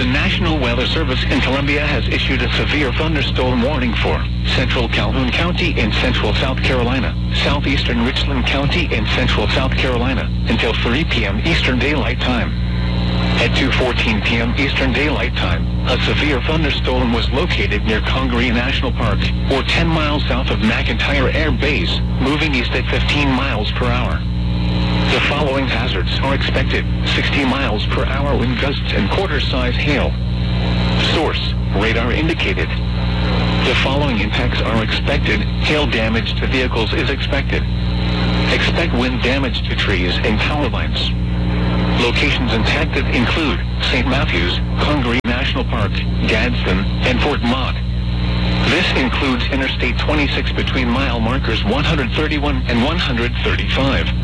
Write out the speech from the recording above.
The National Weather Service in Columbia has issued a severe thunderstorm warning for central Calhoun County in central South Carolina, southeastern Richland County in central South Carolina, until 3 p.m. Eastern Daylight Time. At 2:14 p.m. Eastern Daylight Time, a severe thunderstorm was located near Congaree National Park, or 10 miles south of McEntire Air Base, moving east at 15 miles per hour. The following hazards are expected: 60 miles per hour wind gusts and quarter-size hail. Source: radar indicated. The following impacts are expected: hail damage to vehicles is expected. Expect wind damage to trees and power lines. Locations impacted include St. Matthews, Congaree National Park, Gadsden, and Fort Mott. This includes Interstate 26 between mile markers 131 and 135.